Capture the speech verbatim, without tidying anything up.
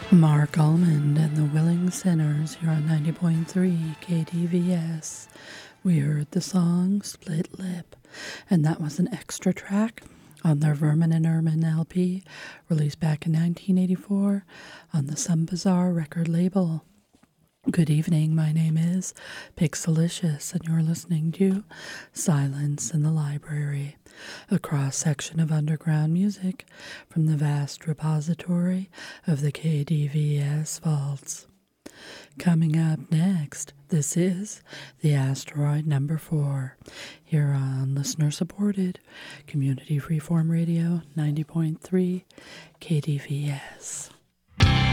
Mark Almond and the Willing Sinners here on ninety point three K D V S. We heard the song Split Lip, and that was an extra track on their Vermin and Ermine L P, released back in nineteen eighty-four on the Some Bizarre record label. Good evening, my name is Pixelicious, and you're listening to Silence in the Library, a cross-section of underground music from the vast repository of the K D V S vaults. Coming up next, this is The Asteroid Number four, here on listener-supported Community Freeform Radio ninety point three K D V S.